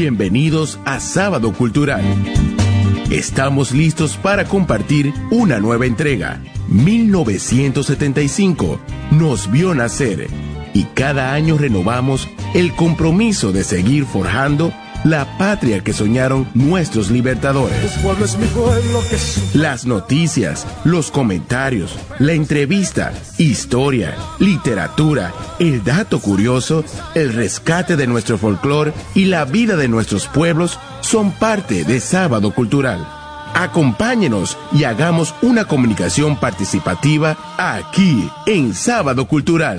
Bienvenidos a Sábado Cultural. Estamos listos para compartir una nueva entrega. 1975 nos vio nacer y cada año renovamos el compromiso de seguir forjando la patria que soñaron nuestros libertadores. Las noticias, los comentarios, la entrevista, historia, literatura, el dato curioso, el rescate de nuestro folclore y la vida de nuestros pueblos son parte de Sábado Cultural. Acompáñenos y hagamos una comunicación participativa aquí en Sábado Cultural.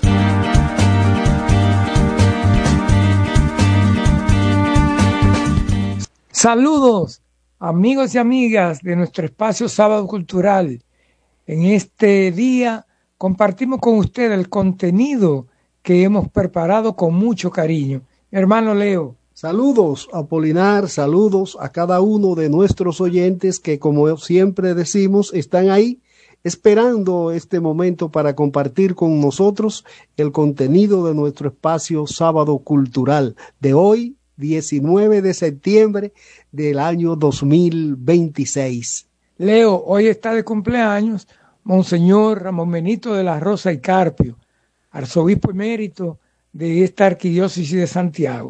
Saludos, amigos y amigas de nuestro espacio Sábado Cultural. En este día compartimos con ustedes el contenido que hemos preparado con mucho cariño. Mi hermano Leo. Saludos, Apolinar, saludos a cada uno de nuestros oyentes que, como siempre decimos, están ahí esperando este momento para compartir con nosotros el contenido de nuestro espacio Sábado Cultural de hoy, 19 de septiembre del año 2026. Leo, hoy está de cumpleaños Monseñor Ramón Benito de la Rosa y Carpio, arzobispo emérito de esta arquidiócesis de Santiago.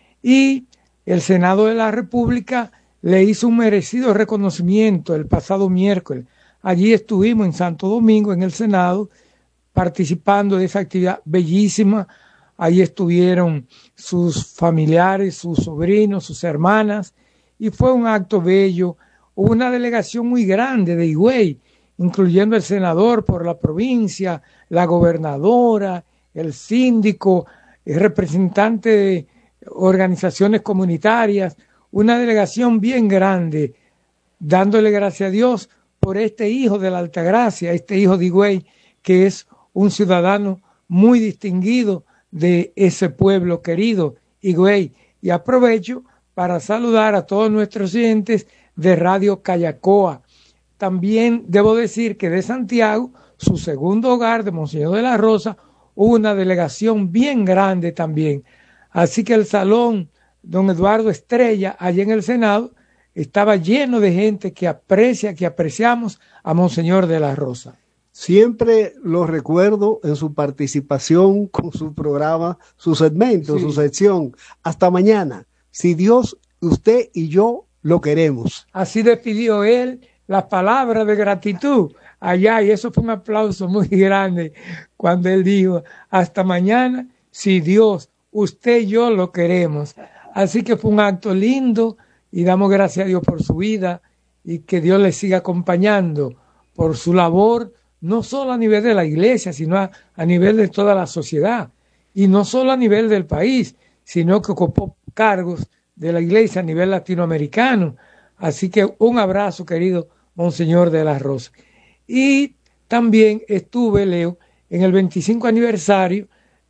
Y el Senado de la República le hizo un merecido reconocimiento el pasado miércoles. Allí estuvimos en Santo Domingo, en el Senado, participando de esa actividad bellísima. Allí estuvieron sus familiares, sus sobrinos, sus hermanas, y fue un acto bello. Hubo una delegación muy grande de Higüey, incluyendo el senador por la provincia, la gobernadora, el síndico, el representante de organizaciones comunitarias, una delegación bien grande, dándole gracias a Dios por este hijo de la Altagracia, este hijo de Higüey, que es un ciudadano muy distinguido de ese pueblo querido, Higüey. Y aprovecho para saludar a todos nuestros oyentes de Radio Callacoa. También debo decir que de Santiago, su segundo hogar de Monseñor de la Rosa, hubo una delegación bien grande también. Así que el salón don Eduardo Estrella, allí en el Senado, estaba lleno de gente que apreciamos a Monseñor de la Rosa. Siempre lo recuerdo en su participación con su programa, su segmento, su sección. Hasta mañana. Si Dios, usted y yo lo queremos. Así despidió él las palabras de gratitud allá, y eso fue un aplauso muy grande cuando él dijo, hasta mañana, si Dios, usted y yo lo queremos. Así que fue un acto lindo y damos gracias a Dios por su vida y que Dios le siga acompañando por su labor, no solo a nivel de la iglesia, sino a nivel de toda la sociedad, y no solo a nivel del país, sino que ocupó cargos de la iglesia a nivel latinoamericano. Así que un abrazo, querido Monseñor de la Rosa. Y también estuve, Leo, en el 25 aniversario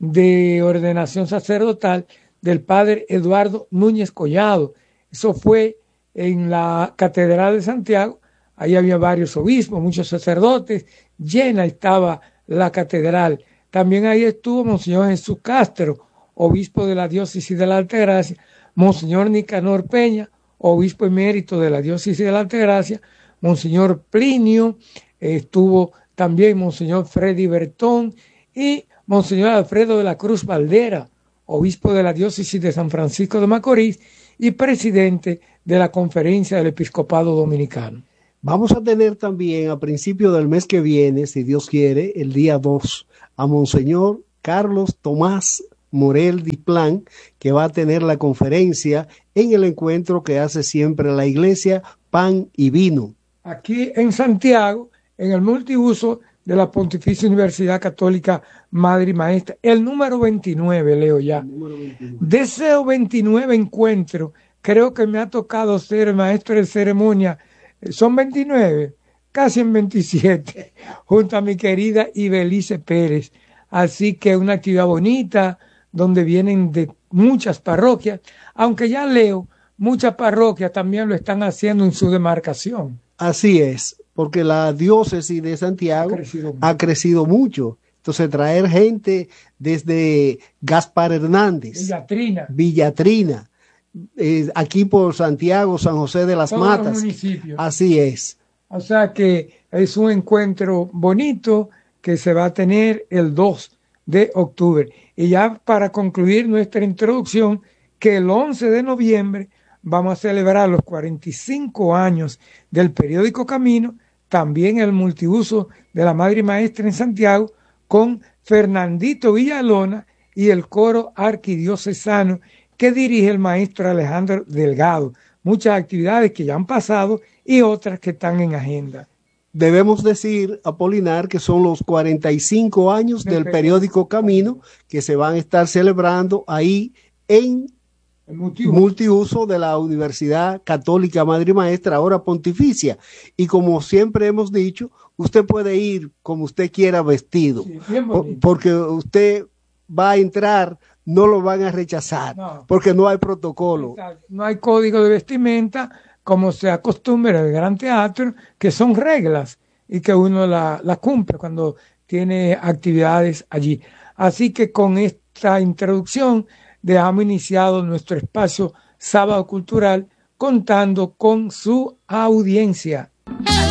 de ordenación sacerdotal del padre Eduardo Núñez Collado. Eso fue en la Catedral de Santiago. Ahí había varios obispos, muchos sacerdotes, llena estaba la catedral. También ahí estuvo Monseñor Jesús Castro, obispo de la diócesis de la Altagracia, Monseñor Nicanor Peña, obispo emérito de la diócesis de la Altagracia, Monseñor Plinio, estuvo también Monseñor Freddy Bertón y Monseñor Alfredo de la Cruz Valdera, obispo de la diócesis de San Francisco de Macorís y presidente de la Conferencia del Episcopado Dominicano. Vamos a tener también a principio del mes que viene, si Dios quiere, el día 2, a Monseñor Carlos Tomás Morel Diplán, que va a tener la conferencia en el encuentro que hace siempre la Iglesia Pan y Vino. Aquí en Santiago, en el multiuso de la Pontificia Universidad Católica Madre y Maestra, el número 29, Leo ya. De ese 29 encuentro, creo que me ha tocado ser maestro de ceremonia, son 29, casi en 27, junto a mi querida Ibelice Pérez. Así que una actividad bonita, donde vienen de muchas parroquias, aunque ya Leo, muchas parroquias también lo están haciendo en su demarcación. Así es, porque la diócesis de Santiago ha crecido mucho. Entonces traer gente desde Gaspar Hernández, Villatrina, aquí por Santiago, San José de las todos Matas. Los municipios. Así es. O sea que es un encuentro bonito que se va a tener el 2 de octubre. Y ya para concluir nuestra introducción, que el 11 de noviembre vamos a celebrar los 45 años del periódico Camino, también el multiuso de la Madre y Maestra en Santiago, con Fernandito Villalona y el coro arquidiocesano que dirige el maestro Alejandro Delgado. Muchas actividades que ya han pasado y otras que están en agenda. Debemos decir, Apolinar, que son los 45 años del periódico Camino que se van a estar celebrando ahí en el multiuso de la Universidad Católica Madre y Maestra, ahora pontificia. Y como siempre hemos dicho, usted puede ir como usted quiera vestido, sí, porque usted va a entrar, no lo van a rechazar, porque no hay protocolo. No hay código de vestimenta, como se acostumbra en el Gran Teatro, que son reglas y que uno la cumple cuando tiene actividades allí. Así que con esta introducción dejamos iniciado nuestro espacio Sábado Cultural contando con su audiencia.